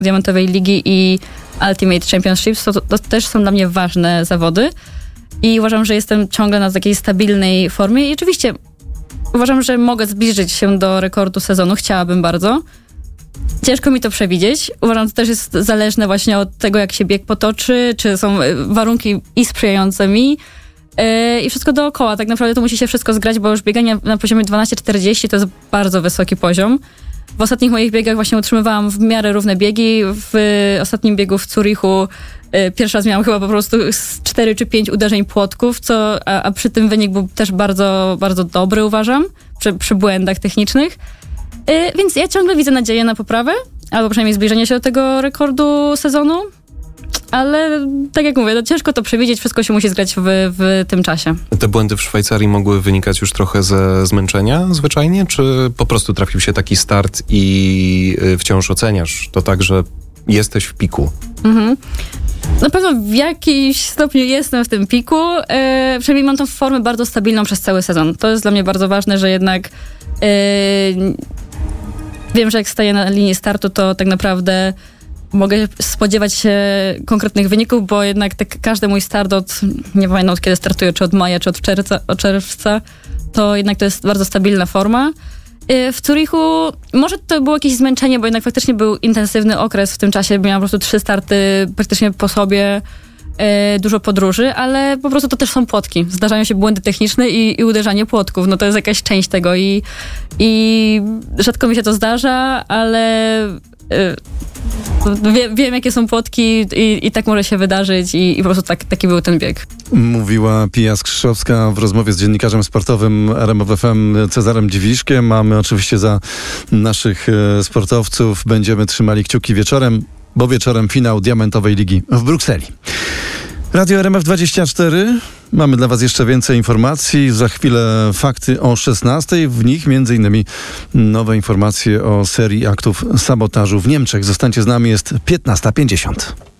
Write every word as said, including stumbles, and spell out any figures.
Diamentowej Ligi i Ultimate Championships, to, to też są dla mnie ważne zawody i uważam, że jestem ciągle na takiej stabilnej formie i oczywiście uważam, że mogę zbliżyć się do rekordu sezonu, chciałabym bardzo. Ciężko mi to przewidzieć. Uważam, że to też jest zależne właśnie od tego, jak się bieg potoczy, czy są warunki i sprzyjające mi yy, i wszystko dookoła. Tak naprawdę to musi się wszystko zgrać, bo już bieganie na poziomie dwanaście czterdzieści to jest bardzo wysoki poziom. W ostatnich moich biegach właśnie utrzymywałam w miarę równe biegi. W ostatnim biegu w Zurichu yy, pierwszy raz miałam chyba po prostu cztery czy pięć uderzeń płotków, co, a, a przy tym wynik był też bardzo, bardzo dobry, uważam, przy, przy błędach technicznych. Yy, więc ja ciągle widzę nadzieję na poprawę, albo przynajmniej zbliżenie się do tego rekordu sezonu, ale tak jak mówię, no ciężko to przewidzieć, wszystko się musi zgrać w, w tym czasie. Te błędy w Szwajcarii mogły wynikać już trochę ze zmęczenia zwyczajnie, czy po prostu trafił się taki start i wciąż oceniasz to tak, że jesteś w piku? Mhm. Na pewno w jakimś stopniu jestem w tym piku, yy, przynajmniej mam tą formę bardzo stabilną przez cały sezon. To jest dla mnie bardzo ważne, że jednak yy, wiem, że jak staję na linii startu, to tak naprawdę mogę spodziewać się konkretnych wyników, bo jednak tak każdy mój start od, nie pamiętam od kiedy startuję, czy od maja, czy od czerwca, od czerwca, to jednak to jest bardzo stabilna forma. W Zurichu może to było jakieś zmęczenie, bo jednak faktycznie był intensywny okres w tym czasie. Miałam po prostu trzy starty praktycznie po sobie, e, dużo podróży, ale po prostu to też są płotki. Zdarzają się błędy techniczne i, i uderzanie płotków. No to jest jakaś część tego i, i rzadko mi się to zdarza, ale e, wie, wiem, jakie są płotki i, i tak może się wydarzyć i, i po prostu tak, taki był ten bieg. Mówiła Pija Skrzyszowska w rozmowie z dziennikarzem sportowym R M F F M Cezarem Dziwiszkiem. Mamy oczywiście za naszych sportowców. Będziemy trzymali kciuki wieczorem, bo wieczorem finał Diamentowej Ligi w Brukseli. Radio R M F dwadzieścia cztery. Mamy dla Was jeszcze więcej informacji. Za chwilę fakty o szesnastej. W nich między innymi nowe informacje o serii aktów sabotażu w Niemczech. Zostańcie z nami, jest piętnasta pięćdziesiąt.